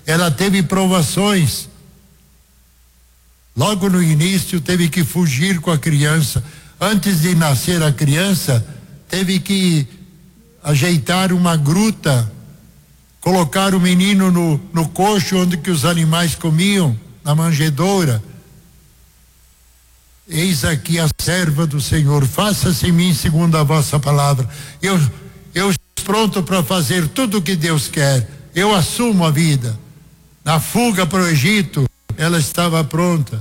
ela teve provações. Logo no início teve que fugir com a criança. Antes de nascer a criança, teve que ajeitar uma gruta, colocar o menino no coxo onde que os animais comiam, na manjedoura. Eis aqui a serva do Senhor, faça-se em mim segundo a vossa palavra. Eu estou pronto para fazer tudo o que Deus quer. Eu assumo a vida. Na fuga para o Egito, ela estava pronta.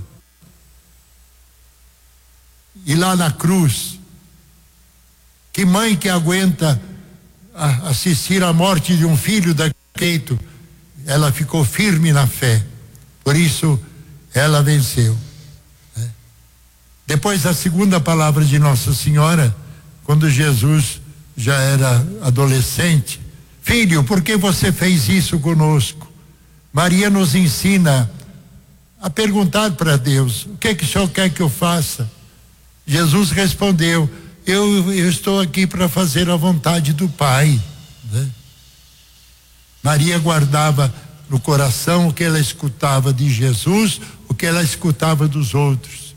E lá na cruz, que mãe que aguenta assistir à morte de um filho daquele jeito? Ela ficou firme na fé. Por isso, ela venceu. Depois, a segunda palavra de Nossa Senhora, quando Jesus já era adolescente: filho, por que você fez isso conosco? Maria nos ensina a perguntar para Deus: o que é que o Senhor quer que eu faça? Jesus respondeu: eu estou aqui para fazer a vontade do Pai. Maria guardava no coração o que ela escutava de Jesus, o que ela escutava dos outros.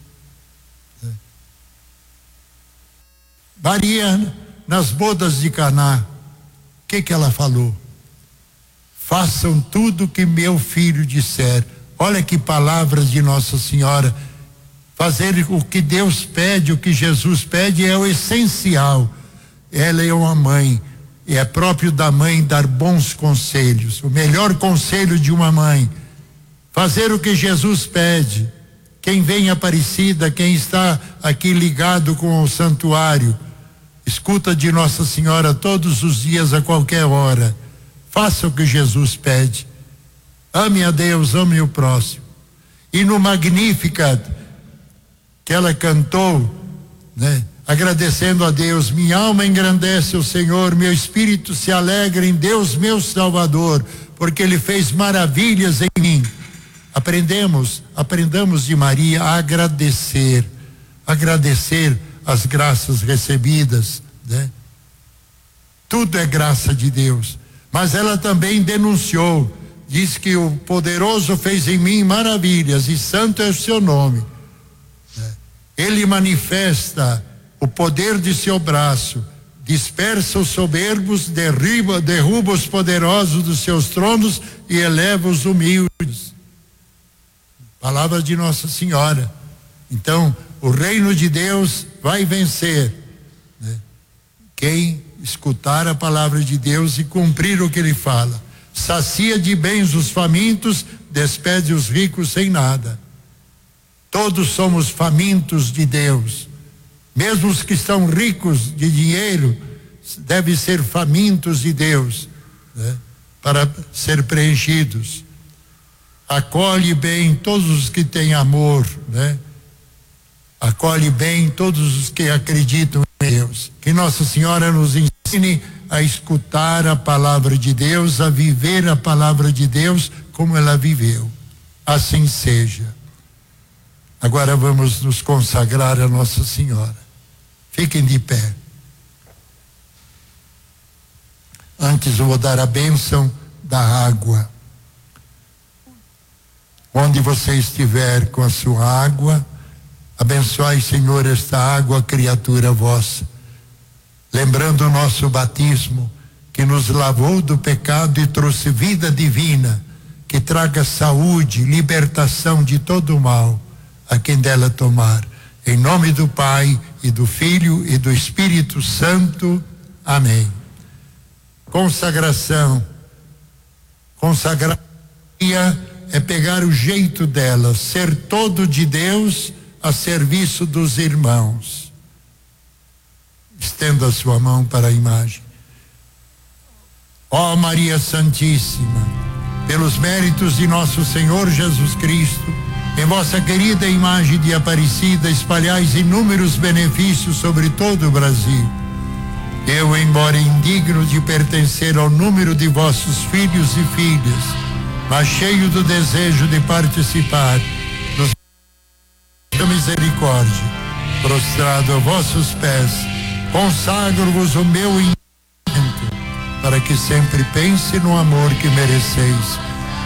Maria, nas bodas de Caná, o que ela falou? Façam tudo o que meu filho disser. Olha que palavras de Nossa Senhora. Fazer o que Deus pede, o que Jesus pede, é o essencial. Ela é uma mãe, e é próprio da mãe dar bons conselhos. O melhor conselho de uma mãe: fazer o que Jesus pede. Quem vem Aparecida, quem está aqui ligado com o santuário, escuta de Nossa Senhora todos os dias, a qualquer hora. Faça o que Jesus pede. Ame a Deus, ame o próximo. E no Magnificat, que ela cantou, agradecendo a Deus: minha alma engrandece o Senhor, meu espírito se alegra em Deus meu Salvador, porque Ele fez maravilhas em mim. Aprendamos de Maria a agradecer as graças recebidas, Tudo é graça de Deus. Mas ela também denunciou, diz que o poderoso fez em mim maravilhas e santo é o seu nome. Ele manifesta o poder de seu braço, dispersa os soberbos, derruba os poderosos dos seus tronos e eleva os humildes. Palavra de Nossa Senhora. Então, o reino de Deus vai vencer, quem escutar a palavra de Deus e cumprir o que Ele fala. Sacia de bens os famintos, despede os ricos sem nada. Todos somos famintos de Deus. Mesmo os que estão ricos de dinheiro devem ser famintos de Deus, para ser preenchidos. Acolhe bem todos os que têm amor, Acolhe bem todos os que acreditam em Deus. Que Nossa Senhora nos ensine a escutar a palavra de Deus, a viver a palavra de Deus como ela viveu. Assim seja. Agora vamos nos consagrar a Nossa Senhora. Fiquem de pé. Antes eu vou dar a bênção da água. Onde você estiver com a sua água, abençoai, Senhor, esta água, criatura vossa. Lembrando o nosso batismo, que nos lavou do pecado e trouxe vida divina, que traga saúde, libertação de todo o mal a quem dela tomar. Em nome do Pai, e do Filho, e do Espírito Santo. Amém. Consagração. Consagrar é pegar o jeito dela, ser todo de Deus a serviço dos irmãos. Estenda a sua mão para a imagem. Ó Maria Santíssima, pelos méritos de nosso Senhor Jesus Cristo, em vossa querida imagem de Aparecida, espalhais inúmeros benefícios sobre todo o Brasil. Eu, embora indigno de pertencer ao número de vossos filhos e filhas, mas cheio do desejo de participar da misericórdia, prostrado a vossos pés, consagro-vos o meu intento, para que sempre pense no amor que mereceis.